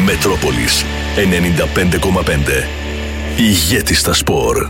Μετρόπολης 95,5. Ηγέτης στα σπορ.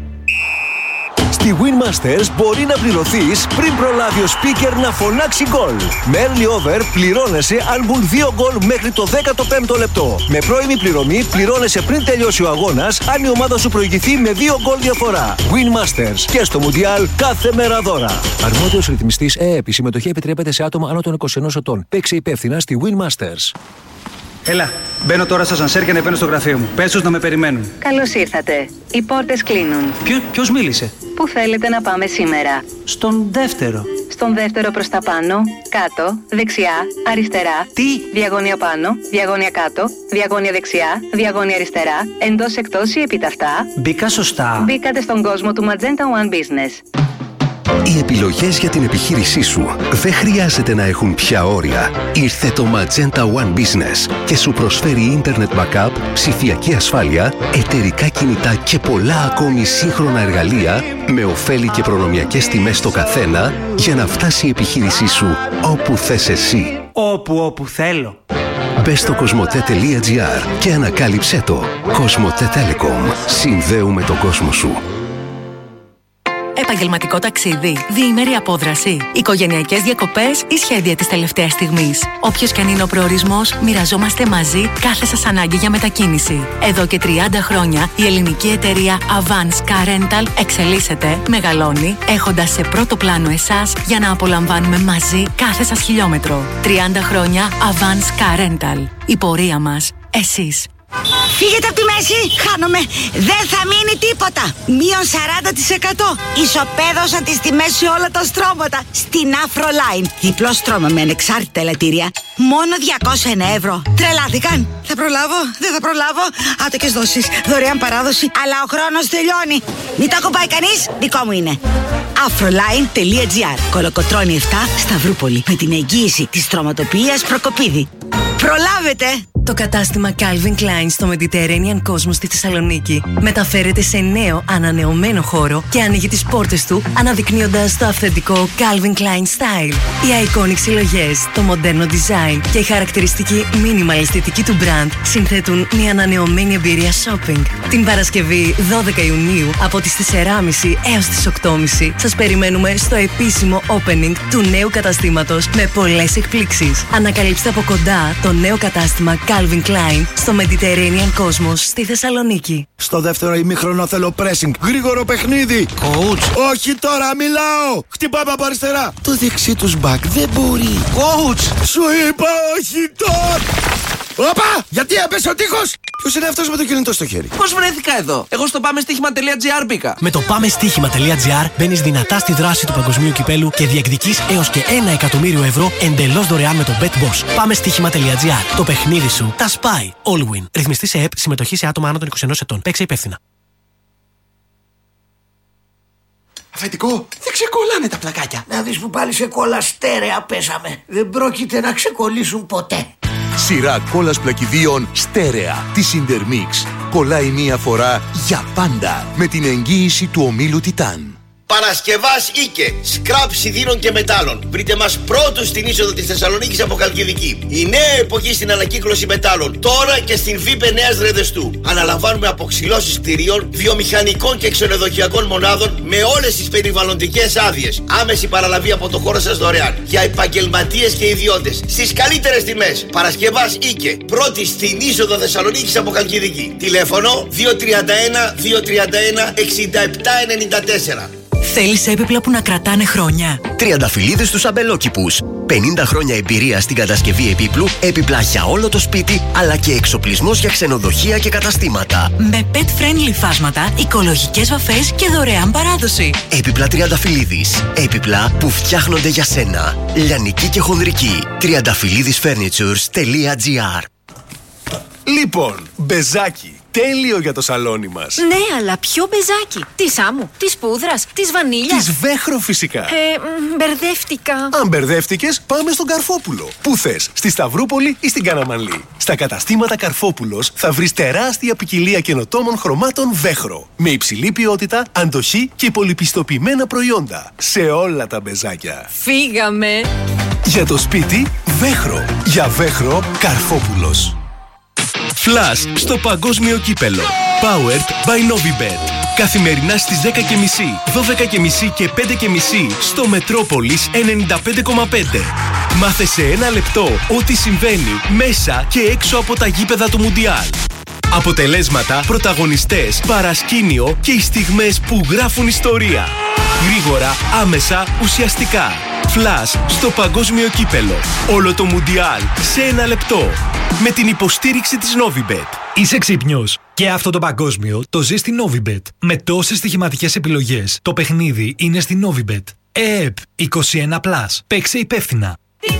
Στη Winmasters μπορεί να πληρωθείς πριν προλάβει ο speaker να φωνάξει γκολ. Με early over πληρώνεσαι αν μπουν 2 γκολ μέχρι το 15ο λεπτό. Με πρώιμη πληρωμή πληρώνεσαι πριν τελειώσει ο αγώνας αν η ομάδα σου προηγηθεί με 2 γκολ διαφορά. Winmasters και στο Μουντιάλ κάθε μέρα δώρα. Αρμόδιος ρυθμιστής ΕΕΠ. Η συμμετοχή επιτρέπεται σε άτομα άνω των 21 ετών. Παίξε υπεύθυνα στη Winmasters. Έλα, μπαίνω τώρα στο ασανσέρ και ανεβαίνω στο γραφείο μου. Πες τους να με περιμένουν. Καλώς ήρθατε. Οι πόρτες κλείνουν. Ποιος μίλησε? Πού θέλετε να πάμε σήμερα? Στον δεύτερο. Στον δεύτερο προς τα πάνω, κάτω, δεξιά, αριστερά. Τι? Διαγώνια πάνω, διαγώνια κάτω, διαγώνια δεξιά, διαγώνια αριστερά, εντός εκτός ή επιταυτά. Μπήκα σωστά. Μπήκατε στον κόσμο του Magenta One Business. Οι επιλογές για την επιχείρησή σου δεν χρειάζεται να έχουν πια όρια. Ήρθε το Magenta One Business και σου προσφέρει ίντερνετ backup, ψηφιακή ασφάλεια, εταιρικά κινητά και πολλά ακόμη σύγχρονα εργαλεία με ωφέλη και προνομιακές τιμές στο καθένα για να φτάσει η επιχείρησή σου όπου θες εσύ. Όπου θέλω. Μπες στο cosmote.gr και ανακάλυψέ το. Cosmote Telecom. Συνδέουμε τον κόσμο σου. Επαγγελματικό ταξίδι, διήμερη απόδραση, οικογενειακές διακοπές ή σχέδια της τελευταίας στιγμής. Όποιος και αν είναι ο προορισμός, μοιραζόμαστε μαζί κάθε σας ανάγκη για μετακίνηση. Εδώ και 30 χρόνια η ελληνική εταιρεία Avance Car Rental εξελίσσεται, μεγαλώνει, έχοντας σε πρώτο πλάνο εσάς για να απολαμβάνουμε μαζί κάθε σας χιλιόμετρο. 30 χρόνια Avance Car Rental. Η πορεία μας, εσείς. Φύγετε από τη μέση, χάνομαι. Δεν θα μείνει τίποτα. Μείον 40%. Ισοπαίδωσαν τις τιμές σε όλα τα στρώματα. Στην Afroline. Διπλό στρώμα με ανεξάρτητα ελαττήρια. Μόνο 201 ευρώ. Τρελάθηκαν. Θα προλάβω, δεν θα προλάβω. Άτοκες δόσεις, δωρεάν παράδοση. Αλλά ο χρόνος τελειώνει. Μην το ακουμπάει κανείς, δικό μου είναι. Afroline.gr. Κολοκοτρώνη 7, Σταυρούπολη. Με την εγγύηση της στρωματοποιίας Προκοπίδη. Προλάβετε! Το κατάστημα Calvin Klein στο Mediterranean Cosmos στη Θεσσαλονίκη μεταφέρεται σε νέο, ανανεωμένο χώρο και ανοίγει τις πόρτες του αναδεικνύοντας το αυθεντικό Calvin Klein style. Οι iconic συλλογές, το μοντέρνο design και η χαρακτηριστική minimal αισθητική του brand συνθέτουν μια ανανεωμένη εμπειρία shopping. Την Παρασκευή 12 Ιουνίου από τις 4.30 έως τις 8.30 σας περιμένουμε στο επίσημο opening του νέου καταστήματος με πολλές εκπλήξεις. Ανακαλύψτε από κοντά το νέο κατάστημα Calvin Klein στο Mediterranean Cosmos στη Θεσσαλονίκη. Στο δεύτερο ημίχρονο θέλω pressing. Γρήγορο παιχνίδι. Coach. Όχι τώρα, μιλάω. Χτυπάμε από αριστερά. Το δεξί τους back δεν μπορεί. Coach. Σου είπα όχι τώρα. Όπα! Γιατί έπεσε ο τείχος! Ποιος είναι αυτός με το κινητό στο χέρι? Πώς βρέθηκα εδώ? Εγώ στο πάμεστίχημα.gr μπήκα. Με το πάμεστίχημα.gr μπαίνεις δυνατά στη δράση του παγκοσμίου κυπέλου και διεκδικείς έως και 1 εκατομμύριο ευρώ εντελώς δωρεάν με το BetBoss. Πάμεστίχημα.gr. Το παιχνίδι σου τα σπάει. Allwin. Ρυθμιστή σε ΕΠ. Συμμετοχή σε άτομα άνω των 21 ετών. Παίξε υπεύθυνα. Αφεντικό, δεν ξεκολλάνε τα πλακάκια. Να δεις που πάλι σε κόλλα στέρεα πέσαμε. Δεν πρόκειται να ξεκολλήσουν ποτέ. Σειρά κόλλας πλακιδίων στέρεα της Intermix. Κολλάει μία φορά για πάντα με την εγγύηση του ομίλου Τιτάν. Παρασκευάς Ίκε, σκραπ σιδήρων και μετάλλων. Βρείτε μας πρώτους στην είσοδο της Θεσσαλονίκης από Χαλκιδική. Η νέα εποχή στην ανακύκλωση μετάλλων. Τώρα και στην ΒΥΠΕ Νέας Ρεδεστού. Αναλαμβάνουμε αποξυλώσεις κτηρίων, βιομηχανικών και ξενοδοχειακών μονάδων με όλες τις περιβαλλοντικές άδειες. Άμεση παραλαβή από το χώρο σας δωρεάν. Για επαγγελματίες και ιδιώτες. Στις καλύτερες τιμές. Παρασκευάς Ίκε. Πρώτη στην είσοδο Θεσσαλονίκης από Χαλκιδική. Τηλέφωνο 231 231 6794. Θέλεις έπιπλα που να κρατάνε χρόνια? Τριανταφυλλίδες στους αμπελόκηπους. 50 χρόνια εμπειρία στην κατασκευή επίπλου, έπιπλα για όλο το σπίτι, αλλά και εξοπλισμός για ξενοδοχεία και καταστήματα. Με pet-friendly φάσματα, οικολογικές βαφές και δωρεάν παράδοση. Έπιπλα Τριανταφυλλίδης. Έπιπλα που φτιάχνονται για σένα. Λιανική και χονδρική. Triandafyllidisfurnitures.gr. Λοιπόν, μπεζάκι. Τέλειο για το σαλόνι μας. Ναι, αλλά ποιο μπεζάκι? Της άμμου, της πούδρας, της βανίλιας? Της Βέχρο φυσικά. Μπερδεύτηκα. Αν μπερδεύτηκες, πάμε στον Καρφόπουλο. Πού θες, στη Σταυρούπολη ή στην Καναμανλή? Στα καταστήματα Καρφόπουλος θα βρεις τεράστια ποικιλία καινοτόμων χρωμάτων Βέχρο. Με υψηλή ποιότητα, αντοχή και πολυπιστοποιημένα προϊόντα. Σε όλα τα μπεζάκια. Φύγαμε. Για το σπίτι, Βέχρο. Για Βέχρο, Καρφόπουλος. Flash στο παγκόσμιο κύπελο. Powered by Novibet. Καθημερινά στις 10.30, 12.30 και 5.30 στο Μετρόπολης 95,5. Μάθε σε ένα λεπτό ό,τι συμβαίνει μέσα και έξω από τα γήπεδα του Μουντιάλ. Αποτελέσματα, πρωταγωνιστές, παρασκήνιο και οι στιγμές που γράφουν ιστορία. Γρήγορα, άμεσα, ουσιαστικά. Flash στο παγκόσμιο κύπελο. Όλο το Μουντιάλ σε ένα λεπτό. Με την υποστήριξη της Novibet. Είσαι ξύπνιος? Και αυτό το παγκόσμιο το ζει στη Novibet. Με τόσες στοιχηματικές επιλογές. Το παιχνίδι είναι στη Novibet. ΕΕΠ 21+. Παίξε υπεύθυνα.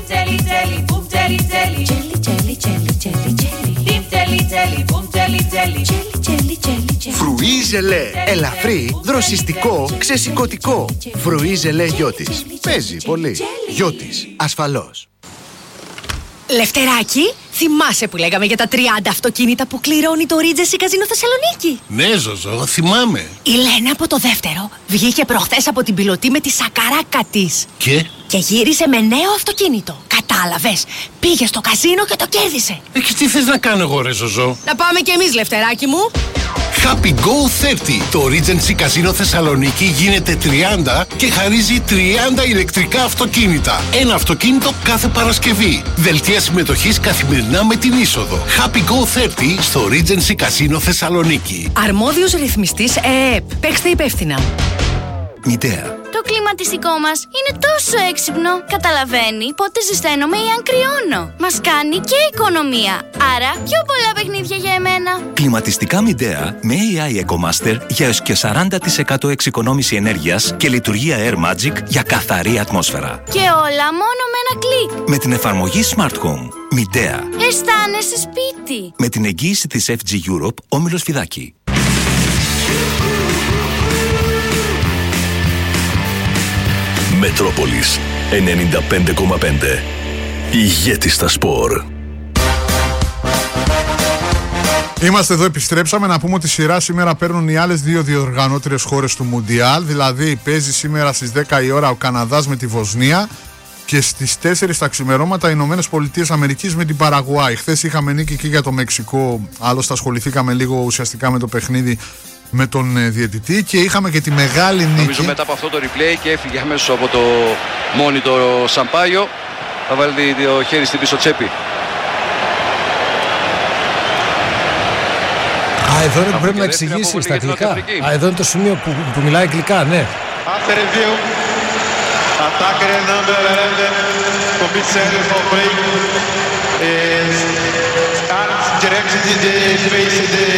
Φρουί ζελέ. Ελαφρύ, δροσιστικό, ξεσηκωτικό. Φρουί ζελέ Γιώτης. Παίζει πολύ. Γιώτης, ασφαλώς. Λευτεράκη, θυμάσαι που λέγαμε για τα 30 αυτοκίνητα που κληρώνει το Regency Casino Θεσσαλονίκη? Ναι, Ζωζό, θυμάμαι. Η Λένα από το δεύτερο βγήκε προχθές από την πιλωτή με τη σακαράκα της. Και γύρισε με νέο αυτοκίνητο. Κατάλαβες, πήγε στο καζίνο και το κέρδισε. Και τι θες να κάνω εγώ, ρε Ζωζό? Να πάμε κι εμείς, Λευτεράκη μου. Happy Go 30. Το Regency Casino Θεσσαλονίκη γίνεται 30 και χαρίζει 30 ηλεκτρικά αυτοκίνητα. Ένα αυτοκίνητο κάθε Παρασκευή. Δελτία συμμετοχής καθημερινά με την είσοδο. Happy Go 30 στο Regency Casino Θεσσαλονίκη. Αρμόδιος ρυθμιστής ΕΕΠ. Παίξτε υπεύθυνα. Μητέα. Το κλιματιστικό μας είναι τόσο έξυπνο. Καταλαβαίνει πότε ζεσταίνομαι ή αν κρυώνω. Μας κάνει και οικονομία. Άρα πιο πολλά παιχνίδια για εμένα. Κλιματιστικά Midea με AI EcoMaster για έως και 40% εξοικονόμηση ενέργειας και λειτουργία Air Magic για καθαρή ατμόσφαιρα. Και όλα μόνο με ένα κλικ. Με την εφαρμογή Smart Home. Midea. Αισθάνεσαι σπίτι. Με την εγγύηση της FG Europe, Όμιλος Φιδάκη. Μετρόπολης 95,5. Ηγέτης στα σπορ. Είμαστε εδώ, επιστρέψαμε. Να πούμε ότι σειρά σήμερα παίρνουν οι άλλες δύο διοργανώτριες χώρες του Μουντιάλ. Δηλαδή παίζει σήμερα στις 10 η ώρα ο Καναδάς με τη Βοσνία και στις 4 τα ξημερώματα οι Ηνωμένες Πολιτείες Αμερικής με την Παραγουάη. Χθες είχαμε νίκη και για το Μεξικό, άλλωστε ασχοληθήκαμε λίγο ουσιαστικά με το παιχνίδι με τον διαιτητή και είχαμε και τη μεγάλη νίκη. Νομίζω μετά από αυτό το replay και έφυγε αμέσως από το monitor Σαμπάγιο. Θα βάλει το χέρι στην πίσω τσέπη. Εδώ είναι που πρέπει να εξηγήσει στα αγγλικά. Εδώ είναι το σημείο που μιλάει αγγλικά, ναι. After review, attacker number 11, commissaire for break, is directed in the face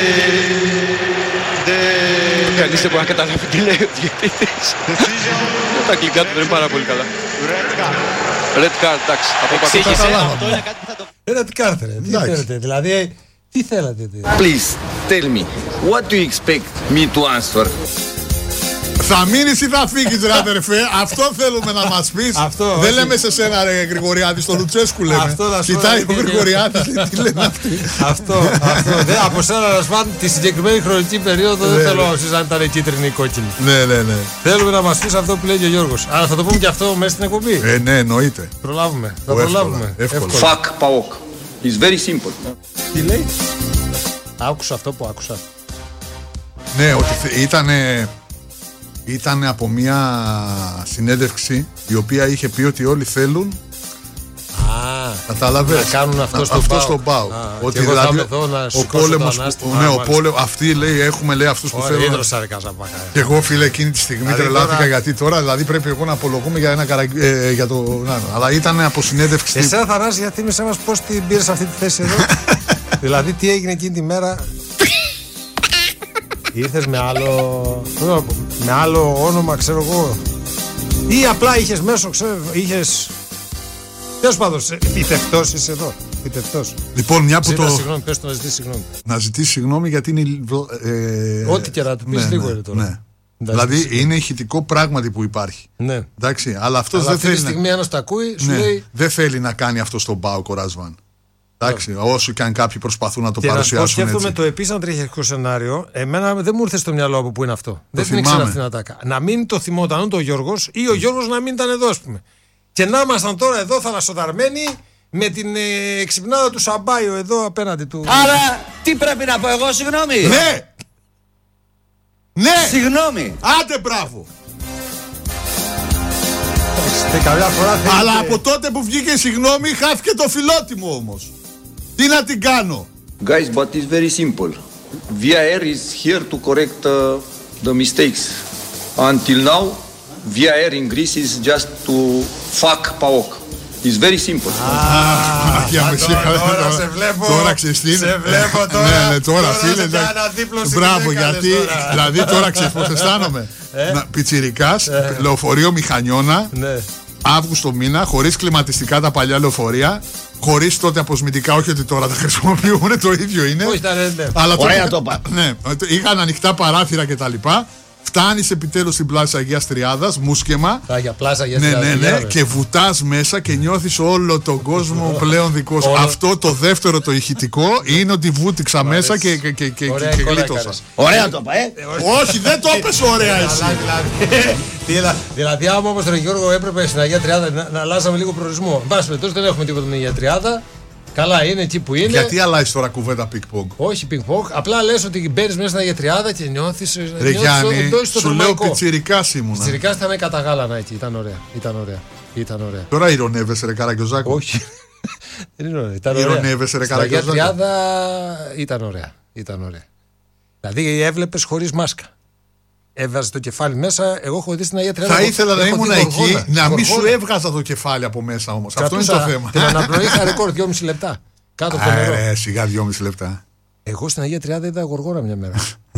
Κανείς δεν μπορεί να καταλάβει τι λέει ο διαιτητής. Τα αγγλικά του δεν είναι πάρα πολύ καλά. Red card, εντάξει. Εξήγησε. Red card, τι θέλετε, δηλαδή, τι θέλατε. Please, tell me, what do you expect me to answer? Θα μείνεις ή θα φύγεις, ρε αδερφέ? Αυτό θέλουμε να μας πεις. Δεν λέμε σε σένα, ρε Γρηγοριάδη, στο Λουτσέσκου λέμε. Κοιτάει ο Γρηγοριάδης, τι λένε αυτοί. Αυτό. Από σένα να σπάνε τη συγκεκριμένη χρονική περίοδο δεν θέλω να συζητάνε αν ήταν κίτρινη ή κόκκινη. Ναι. Θέλουμε να μας πεις αυτό που λέει και ο Γιώργος. Άρα θα το πούμε και αυτό μέσα στην εκπομπή. Ναι, εννοείται. Προλάβουμε. Θα προλάβουμε. Fuck PAOK. It's very simple. Τι λέει? Άκουσα αυτό που άκουσα. Ναι, ότι ήταν από μια συνέντευξη η οποία είχε πει ότι όλοι θέλουν κατάλαβες, να κάνουν αυτό στο ΠΑΟΚ. Ότι δηλαδή ο πόλεμος, αυτοί λέει έχουμε αυτούς που θέλουν. Και εγώ φίλε εκείνη τη στιγμή τρελάθηκα γιατί τώρα δηλαδή πρέπει εγώ να απολογούμε για το. Αλλά ήταν από συνέντευξη. Εσένα Θανάση, γιατί μισέ μας πώς την πήρες αυτή τη θέση εδώ? Δηλαδή τι έγινε εκείνη τη μέρα? Ήρθες με άλλο όνομα, ξέρω εγώ, ή απλά είχες μέσω, ξέρω, είχες... Τέλος πάντων, φυτευτός είσαι εδώ. Φυτευτός. Λοιπόν, μια που το... Συγγνώμη, πες το να ζητήσει συγγνώμη. Να ζητήσει συγγνώμη γιατί είναι... Ό,τι και να του πεις λίγο είναι τώρα. Ναι. Δηλαδή είναι ηχητικό πράγματι που υπάρχει. Ναι. Εντάξει, αλλά αυτός δεν θέλει... Αυτή τη στιγμή ένας τα ακούει, σου λέει... Δεν θέλει να κάνει αυτό στον ΠΑΟΚ ο Ρασβάν. Εντάξει, όσο και αν κάποιοι προσπαθούν να το παρουσιάσουν έτσι. Και να σκέφτομαι το επίσης αντριχικό σενάριο. Εμένα δεν μου ήρθε στο μυαλό από πού είναι αυτό. Δεν την ήξερα αυτήν την ατάκα. Να μην το θυμόταν ούτε ο Γιώργος ή ο Γιώργος να μην ήταν εδώ, ας πούμε. Και να ήμασταν τώρα εδώ θαλασσοδαρμένοι με την εξυπνάδα του Σαμπάιο εδώ απέναντι του. Άρα τι πρέπει να πω εγώ, συγγνώμη? Ναι! Ναι! Συγγνώμη! Άντε μπράβο! Καμιά φορά αλλά από τότε που βγήκε συγγνώμη χάθηκε το φιλότιμο όμως. Τι να την κάνω? Guys, but it's very simple. VAR is here to correct the mistakes. Until now, VAR in Greece is just to fuck PAOK. It's very simple. Τώρα σε βλέπω. Τώρα ξέρεις τι είναι. Σε βλέπω τώρα. Ναι, τώρα φίλε. Μπράβο, γιατί δηλαδή τώρα ξέρεις πώς αισθάνομαι. Πιτσιρικάς, λεωφορείο Μηχανιώνα, Αύγουστο μήνα, χωρίς κλιματιστικά τα παλιά λεωφορεία, χωρίς τότε αποσμητικά, όχι ότι τώρα τα χρησιμοποιούν, το ίδιο είναι. Ωραία το είπα. Ναι, είχαν ανοιχτά παράθυρα κτλ. Φτάνεις επιτέλους στην πλάση Αγίας Τριάδας, μουσκεμα. Για πλάση Αγίας Τριάδας. Ναι, και βουτάς μέσα και νιώθεις όλο τον κόσμο πλέον δικό σου. Αυτό το δεύτερο το ηχητικό είναι ότι βούτυξα μέσα και γλίτωσα. Ωραία το είπα, Όχι, δεν το είπες ωραία εσύ. Δηλαδή, άμα όμως τον Γιώργο έπρεπε στην Αγία Τριάδα να αλλάζαμε λίγο προορισμό. Εν πάση περιπτώσει, δεν έχουμε τίποτα με την Αγία Τριάδα. Καλά, είναι εκεί που είναι. Γιατί αλλάζει τώρα κουβέντα πινκ-πονγκ? Όχι πινκ-πονγκ, απλά λες ότι μπαίνεις μέσα στην Αγία Τριάδα και νιώθεις. Ρε Γιάννη, σου λέω πιτσιρικάς ήμουνα. Πιτσιρικάς ήταν κατά γάλανα εκεί, ήταν ωραία. Τώρα ηρωνεύεσαι, ρε Καραγκιόζάκο? Όχι. Δεν είναι ωραία. Ήταν ηρωνεύεσαι, ρε Καραγκιόζάκο? Στην Αγία Τριάδα ήταν ωραία. Δηλαδή έβλεπες χωρίς μάσκα. Έβαζε το κεφάλι μέσα. Εγώ έχω δει στην Αγία Τριάδα. Θα ήθελα να ήμουν εκεί, να μην σου έβγαζα το κεφάλι από μέσα όμως. Αυτό είναι το θέμα. Την αναπνοή είχα ρεκόρ 2,5 λεπτά. Κάτω από το νερό. Σιγά 2,5 λεπτά. Εγώ στην Αγία Τριάδα είδα γοργόρα μια μέρα.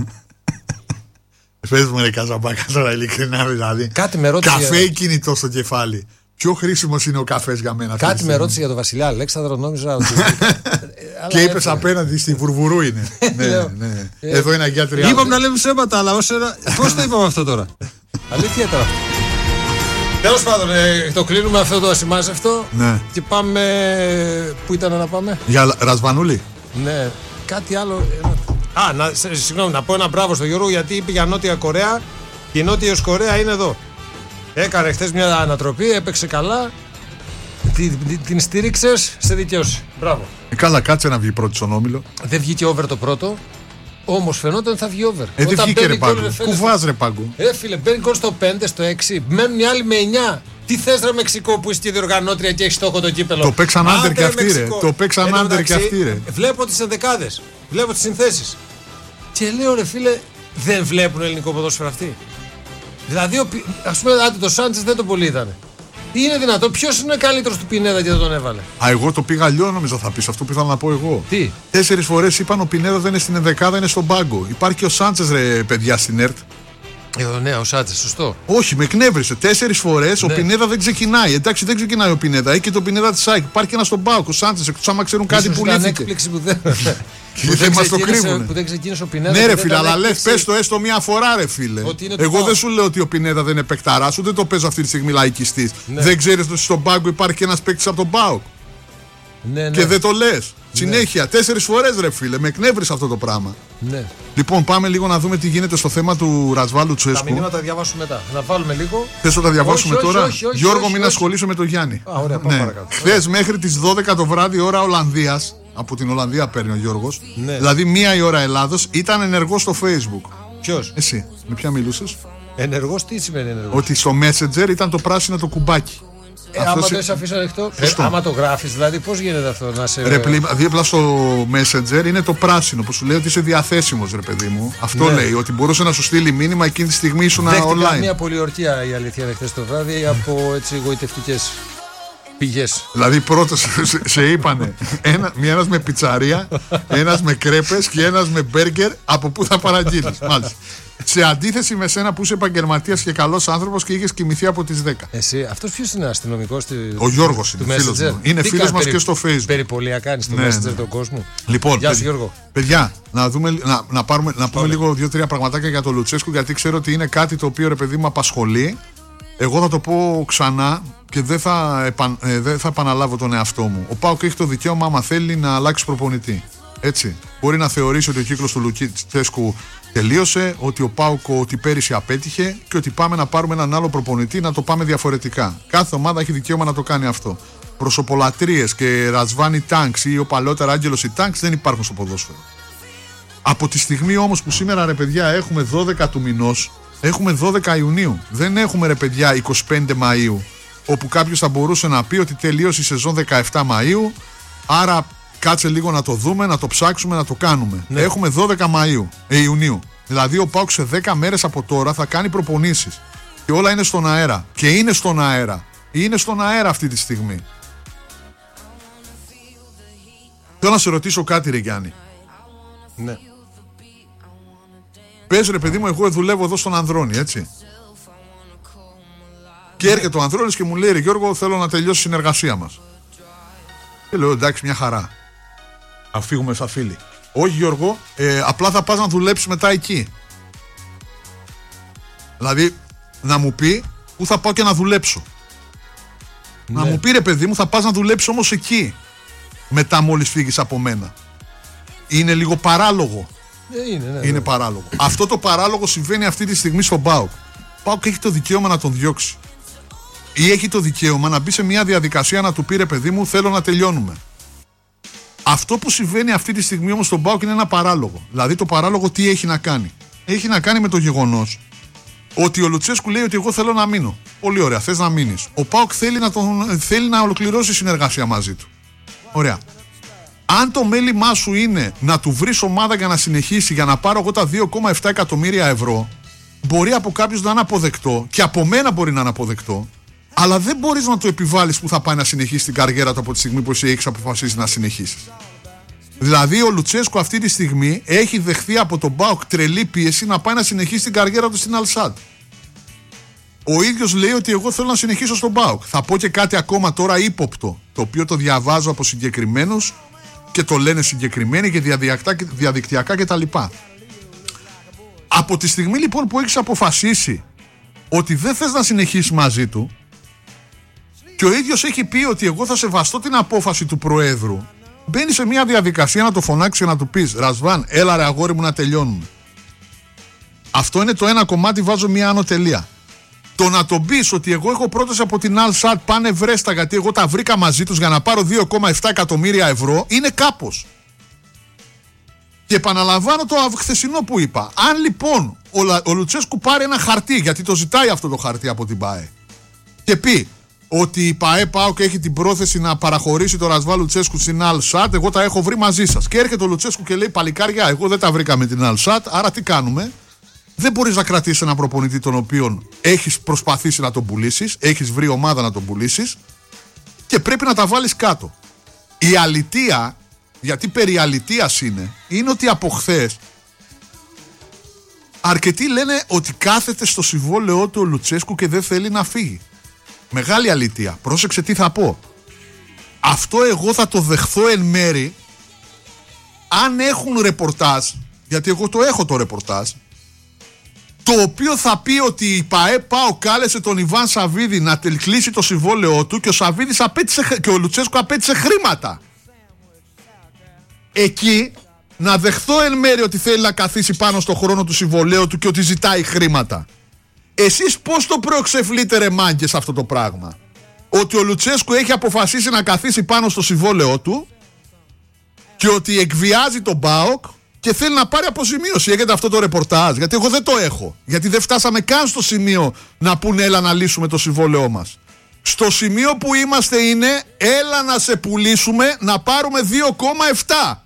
Πες μου ρε Καζαμπάκα τώρα, ειλικρινά δηλαδή. Κάτι με ρώτησε. Καφέ ή κινητό στο κεφάλι? Πιο χρήσιμος είναι ο καφές για μένα. Κάτι με ρώτησε για τον Βασιλιά Αλέξανδρο, νόμιζα ότι. Και είπες απέναντι στη Βουρβουρού είναι. Ναι. Εδώ είναι Αγία Τριάδα. Είπαμε να λέμε ψέματα, αλλά πώς το είπαμε αυτό τώρα? Αλήθεια τώρα. Τέλος πάντων, το κλείνουμε αυτό το ασημάζευτο. Ναι. Και πάμε. Πού ήταν να πάμε? Για Ρασβανούλη. Ναι. Κάτι άλλο. Συγγνώμη, να πω ένα μπράβο στο Γιώργο, γιατί είπε για Νότια Κορέα. Και η Νότια Κορέα είναι εδώ. Έκανε χθες μια ανατροπή, έπαιξε καλά. Την στήριξες, σε δικαίωση. Μπράβο. Καλά, κάτσε να βγει πρώτη στον όμιλο. Δεν βγήκε over το πρώτο. Όμως φαινόταν ότι θα βγει over. Δεν βγήκε ρε Πάγκο. Κουβάς ρε Πάγκο. Φίλε, μπαίνει γκολ στο 5, στο 6. Μένουν οι άλλοι με 9. Τι θες ρε Μεξικό που είσαι και διοργανώτρια και έχει στόχο το κύπελο? Το παίξαν άντερ και αυτοί ρε. Το παίξαν άντερ και αυτοί ρε. Βλέπω τις ενδεκάδες. Βλέπω τις συνθέσεις. Και λέω ρε φίλε, δεν βλέπουν ελληνικό ποδόσφαιρο αυτοί? Δηλαδή, ας πούμε, το Σάντσες δεν τον πολύ είδανε. Είναι δυνατόν? Ποιος είναι καλύτερος του Πινέδα και δεν τον έβαλε? Εγώ το πήγα αλλιώς, νόμιζα θα πεις. Αυτό που ήθελα να πω εγώ. Τι? 4 φορές είπαν ο Πινέδα δεν είναι στην ενδεκάδα, είναι στον πάγκο. Υπάρχει και ο Σάντσες ρε παιδιά στην ΕΡΤ. Ναι, ο Σάντσες, σωστό. Όχι, με εκνεύρισε. 4 φορές ο Πινέδα δεν ξεκινάει. Εντάξει, δεν ξεκινάει ο Πινέδα. Έχει και το Πινέδα τη ΣΑΙΚ. Υπάρχει και ένα στον πάγκο. Ο Σάντσες, εκτός άμα ξέρουν κάτι που λέει. Έκπληξη που δεν. Και δεν μας το κρύβουν. Που δεν ξεκίνησε ο Πινέδα. Ναι, ρε φίλε, αλλά λες, πες το έστω μία φορά, ρε φίλε. Εγώ δεν σου λέω ότι ο Πινέδα δεν είναι παικταράς, ούτε το παίζω αυτή τη στιγμή λαϊκιστής. Δεν ξέρεις ότι στον πάγκο υπάρχει και ένας παίκτης από τον ΠΑΟΚ? Ναι. Και δεν το λες. Συνέχεια, 4 φορές ρε φίλε, με εκνεύρισε αυτό το πράγμα. Ναι. Λοιπόν, πάμε λίγο να δούμε τι γίνεται στο θέμα του Ρασβάλου Τσέσκου. Τα μηνύματα τα διαβάσουμε μετά. Να βάλουμε λίγο. Θες να τα διαβάσουμε τώρα? Όχι, Γιώργο, μην ασχολείσαι με τον Γιάννη. Ωραία, πάμε παρακάτω. Χθες μέχρι τις 12 το βράδυ, ώρα Ολλανδίας, από την Ολλανδία παίρνει ο Γιώργος. Ναι. Δηλαδή 1 η ώρα Ελλάδος, ήταν ενεργός στο Facebook. Ποιος? Εσύ. Με ποια μιλούσες? Ενεργός, τι σημαίνει ενεργός? Ότι στο Messenger ήταν το πράσινο το κουμπάκι. Άμα το έχει αφήσει ανοιχτό, άμα το γράφεις, δηλαδή πώς γίνεται αυτό να σε. Ρε δίπλα στο Messenger είναι το πράσινο που σου λέει ότι είσαι διαθέσιμος, ρε παιδί μου. Αυτό λέει, ότι μπορούσε να σου στείλει μήνυμα εκείνη τη στιγμή ήσουν online. Δέχτηκα μια πολιορκία η αλήθεια χθες το βράδυ από έτσι εγωιτευτικές πηγές. Δηλαδή πρώτος σε είπανε ένας με πιτσαρία, ένας με κρέπες και ένας με μπέργκερ, από πού θα παραγγείλεις. Μάλιστα. Σε αντίθεση με σένα που είσαι επαγγελματίας και καλός άνθρωπος και είχες κοιμηθεί από τις 10. Εσύ, αυτός ποιος είναι αστυνομικός? Ο Γιώργος είναι φίλος μου. Είναι φίλος μας και στο Facebook. Περιπολία κάνει στο Messenger τον κόσμο. Λοιπόν, γεια σου Γιώργο. Παιδιά, να πούμε λίγο 2-3 πραγματάκια για τον Λουτσέσκου, γιατί ξέρω ότι είναι κάτι το οποίο ρε παιδί μου απασχολεί. Εγώ θα το πω ξανά και δεν θα επαναλάβω τον εαυτό μου. Ο ΠΑΟΚ έχει το δικαίωμα, άμα θέλει, να αλλάξει προπονητή. Έτσι. Μπορεί να θεωρήσει ότι ο κύκλος του Λουτσέσκου τελείωσε, ότι ο ΠΑΟΚ ότι πέρυσι απέτυχε και ότι πάμε να πάρουμε έναν άλλο προπονητή, να το πάμε διαφορετικά. Κάθε ομάδα έχει δικαίωμα να το κάνει αυτό. προσωπολατρίες και Ρασβάνι Τάνξ ή ο παλαιότερα Άγγελος η Τάνξ δεν υπάρχουν στο ποδόσφαιρο. Από τη στιγμή όμως που σήμερα, ρε παιδιά, έχουμε 12 του μηνός, έχουμε 12 Ιουνίου. Δεν έχουμε, ρε παιδιά, 25 Μαΐου, όπου κάποιος θα μπορούσε να πει ότι τελείωσε η σεζόν 17 Μαΐου, άρα κάτσε λίγο να το δούμε, να το ψάξουμε, να το κάνουμε. Ναι. Έχουμε 12 Ιουνίου. Δηλαδή ο ΠΑΟΚ σε 10 μέρες από τώρα θα κάνει προπονήσεις. Και όλα είναι στον αέρα. Και είναι στον αέρα. Είναι στον αέρα αυτή τη στιγμή. Θέλω να σε ρωτήσω κάτι, ρε Γιάννη. Ναι. Πες, ρε παιδί μου, εγώ δουλεύω εδώ στον Ανδρώνη, έτσι. Και έρχεται ο Ανδρώνης και μου λέει, ρε Γιώργο, θέλω να τελειώσει η συνεργασία μας. Και λέω, εντάξει, μια χαρά. Θα φύγουμε σαν φίλοι. Όχι, Γιώργο, απλά θα πας να δουλέψεις μετά εκεί. Δηλαδή, να μου πει που θα πάω και να δουλέψω. Ναι. Να μου πει, ρε παιδί μου, θα πας να δουλέψεις όμως εκεί. Μετά μόλις φύγεις από μένα. Είναι λίγο παράλογο. Είναι παράλογο. Αυτό το παράλογο συμβαίνει αυτή τη στιγμή στον ΠΑΟΚ. Ο ΠΑΟΚ έχει το δικαίωμα να τον διώξει. Ή έχει το δικαίωμα να μπει σε μια διαδικασία να του πει, ρε παιδί μου, θέλω να τελειώνουμε. Αυτό που συμβαίνει αυτή τη στιγμή όμως στον ΠΑΟΚ είναι ένα παράλογο. Δηλαδή το παράλογο τι έχει να κάνει? Έχει να κάνει με το γεγονός ότι ο Λουτσέσκου λέει ότι εγώ θέλω να μείνω. Πολύ ωραία, θες να μείνεις. Ο ΠΑΟΚ θέλει να ολοκληρώσει συνεργασία μαζί του. Ωραία. Αν το μέλημά σου είναι να του βρεις ομάδα για να συνεχίσει, για να πάρω εγώ τα 2,7 εκατομμύρια ευρώ, μπορεί από κάποιους να είναι αποδεκτό και από μένα μπορεί να είναι αποδεκτό, αλλά δεν μπορείς να το επιβάλλεις που θα πάει να συνεχίσει την καριέρα του από τη στιγμή που εσύ έχεις αποφασίσει να συνεχίσεις. Δηλαδή ο Λουτσέσκου αυτή τη στιγμή έχει δεχθεί από τον ΠΑΟΚ τρελή πίεση να πάει να συνεχίσει την καριέρα του στην Αλσάντ. Ο ίδιος λέει ότι εγώ θέλω να συνεχίσω στον ΠΑΟΚ. Θα πω και κάτι ακόμα τώρα ύποπτο, το οποίο το διαβάζω από συγκεκριμένους και το λένε συγκεκριμένοι και διαδικτυακά κτλ. Από τη στιγμή λοιπόν που έχεις αποφασίσει ότι δεν θες να συνεχίσεις μαζί του και ο ίδιος έχει πει ότι εγώ θα σεβαστώ την απόφαση του Προέδρου, μπαίνει σε μια διαδικασία να το φωνάξει και να του πεις, Ρασβάν, έλα ρε αγόρι μου να τελειώνουμε. Αυτό είναι το ένα κομμάτι, βάζω μια άνω τελεία. Το να τον πεις ότι εγώ έχω πρόταση από την Αλσάτ, πάνε βρέστα γιατί εγώ τα βρήκα μαζί τους για να πάρω 2,7 εκατομμύρια ευρώ, είναι κάπως. Και επαναλαμβάνω το χθεσινό που είπα. Αν λοιπόν ο Λουτσέσκου πάρει ένα χαρτί, γιατί το ζητάει αυτό το χαρτί από την ΠΑΕ, και πει ότι η ΠΑΕ ΠΑΟΚ έχει την πρόθεση να παραχωρήσει το Ρασβάν Λουτσέσκου στην Αλσάτ, εγώ τα έχω βρει μαζί σας. Και έρχεται ο Λουτσέσκου και λέει, παλικάρια, εγώ δεν τα βρήκα με την Αλσάτ, άρα τι κάνουμε? Δεν μπορείς να κρατήσεις έναν προπονητή τον οποίον έχεις προσπαθήσει να τον πουλήσεις, έχεις βρει ομάδα να τον πουλήσεις και πρέπει να τα βάλεις κάτω. Η αλητεία, γιατί περί αλητείας είναι ότι από χθες αρκετοί λένε ότι κάθεται στο συμβόλαιό του ο Λουτσέσκου και δεν θέλει να φύγει. Μεγάλη αλητεία. Πρόσεξε τι θα πω. Αυτό εγώ θα το δεχθώ εν μέρη αν έχουν ρεπορτάζ, γιατί εγώ το έχω το ρεπορτάζ, το οποίο θα πει ότι η ΠΑΕ ΠΑΟΚ κάλεσε τον Ιβάν Σαββίδη να κλείσει το συμβόλαιό του και ο Σαββίδης και ο Λουτσέσκου απέτησε χρήματα. Εκεί να δεχθώ εν μέρει ότι θέλει να καθίσει πάνω στο χρόνο του συμβολαίου του και ότι ζητάει χρήματα. Εσείς πώς το προεξεφλείτε ρε μάγκες αυτό το πράγμα? Ότι ο Λουτσέσκου έχει αποφασίσει να καθίσει πάνω στο συμβόλαιό του και ότι εκβιάζει τον ΠΑΟΚ και θέλει να πάρει αποζημίωση. Έχετε αυτό το ρεπορτάζ? Γιατί εγώ δεν το έχω. Γιατί δεν φτάσαμε καν στο σημείο να πούνε έλα να λύσουμε το συμβόλαιό μας. Στο σημείο που είμαστε είναι έλα να σε πουλήσουμε να πάρουμε 2,7.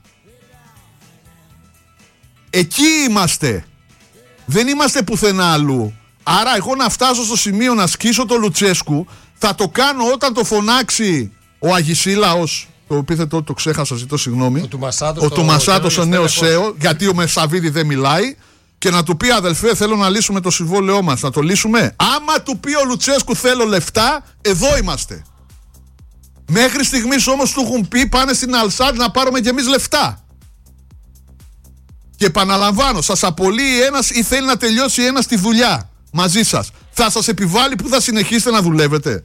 Εκεί είμαστε. Δεν είμαστε πουθενά αλλού. Άρα εγώ να φτάσω στο σημείο να σκίσω το Λουτσέσκου θα το κάνω όταν το φωνάξει ο Αγισίλαος, το επίθετο το ξέχασα, ζητώ συγγνώμη, ο Τουμασάτος ο νέος ΣΕΟ, γιατί ο Μεσαβίδη δεν μιλάει, και να του πει αδελφέ θέλω να λύσουμε το συμβόλαιό μας. Να το λύσουμε? Άμα του πει ο Λουτσέσκου θέλω λεφτά, εδώ είμαστε. Μέχρι στιγμής όμως του έχουν πει πάνε στην Αλσάντ να πάρουμε κι εμείς λεφτά. Και επαναλαμβάνω, σας απολύει ένας ή θέλει να τελειώσει ένας τη δουλειά μαζί σας. Θα σας επιβάλλει που θα συνεχίσετε να δουλεύετε?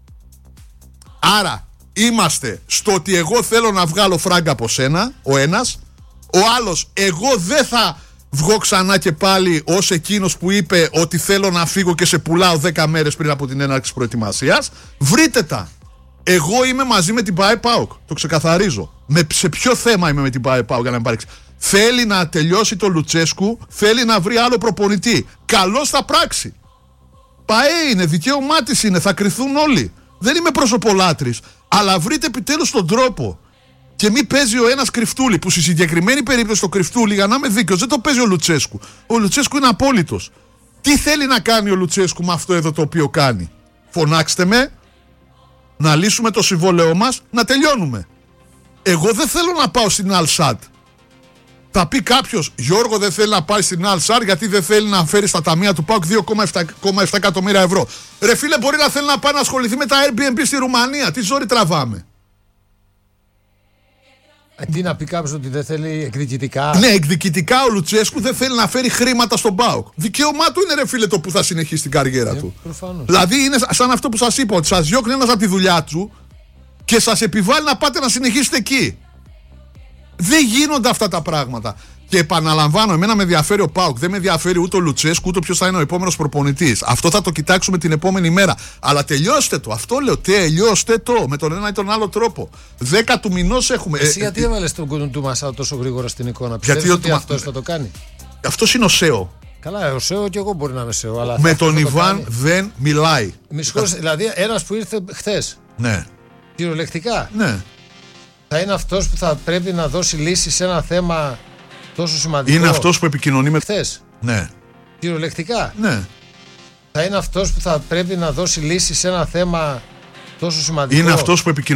Άρα είμαστε στο ότι εγώ θέλω να βγάλω φράγκα από σένα, ο ένας. Ο άλλος, εγώ δεν θα βγω ξανά και πάλι ως εκείνος που είπε ότι θέλω να φύγω και σε πουλάω 10 μέρες πριν από την έναρξη προετοιμασίας. Βρείτε τα. Εγώ είμαι μαζί με την ΠΑΕ ΠΑΟΚ. Το ξεκαθαρίζω. Σε ποιο θέμα είμαι με την ΠΑΕ ΠΑΟΚ για να μην πάρει. Θέλει να τελειώσει το Λουτσέσκου, θέλει να βρει άλλο προπονητή. Καλώς θα πράξει. ΠΑΕ είναι, δικαίωμά της είναι, θα κριθούν όλοι. Δεν είμαι προσωπολάτρης. Αλλά βρείτε επιτέλους τον τρόπο. Και μην παίζει ο ένας κρυφτούλη, που στη συγκεκριμένη περίπτωση το κρυφτούλη, για να είμαι δίκαιος, δεν το παίζει ο Λουτσέσκου. Ο Λουτσέσκου είναι απόλυτος. Τι θέλει να κάνει ο Λουτσέσκου με αυτό εδώ το οποίο κάνει? Φωνάξτε με, να λύσουμε το συμβόλαιό μας, να τελειώνουμε. Εγώ δεν θέλω να πάω στην Αλσάτ. Θα πει κάποιος, Γιώργο δεν θέλει να πάει στην Αλσάτ γιατί δεν θέλει να φέρει στα ταμεία του ΠΑΟΚ 2,7 εκατομμύρια ευρώ. Ρε φίλε, μπορεί να θέλει να πάει να ασχοληθεί με τα Airbnb στη Ρουμανία. Τι ζόρι τραβάμε? Τι να πει κάποιος ότι δεν θέλει εκδικητικά? Ναι, εκδικητικά ο Λουτσέσκου δεν θέλει να φέρει χρήματα στον ΠΑΟΚ. Δικαίωμά του είναι, ρε φίλε, το που θα συνεχίσει την καριέρα του. Προφανώς. Δηλαδή είναι σαν αυτό που σας είπα, ότι σας διώχνει ένας από τη δουλειά του και σας επιβάλλει να πάτε να συνεχίσετε εκεί. Δεν γίνονται αυτά τα πράγματα. Και επαναλαμβάνω, εμένα με ενδιαφέρει ο ΠΑΟΚ. Δεν με ενδιαφέρει ούτε ο Λουτσέσκου, ούτε ποιος θα είναι ο επόμενος προπονητής. Αυτό θα το κοιτάξουμε την επόμενη μέρα. Αλλά τελειώστε το. Αυτό λέω. Τελειώστε το. Με τον ένα ή τον άλλο τρόπο. 10 του μηνός έχουμε. Εσύ γιατί έβαλες τον Κουντού Μασάου τόσο γρήγορα στην εικόνα? Πιστεύεις ότι αυτός θα το κάνει? Αυτός είναι ο ΣΕΟ. Καλά, ο ΣΕΟ και εγώ μπορεί να είμαι ΣΕΟ. Αλλά με τον Ιβάν δεν μιλάει. Δηλαδή, ένας που ήρθε χθες. Ναι. Κυριολεκτικά. Ναι. Θα είναι αυτός που θα πρέπει να δώσει λύση σε ένα θέμα τόσο σημαντικό. Είναι αυτός που επικοινωνεί με χθες. Ναι. Κυριολεκτικά. Ναι. Θα είναι αυτός που θα πρέπει να δώσει λύση σε ένα θέμα τόσο σημαντικό. Είναι αυτός που επικοινωνεί.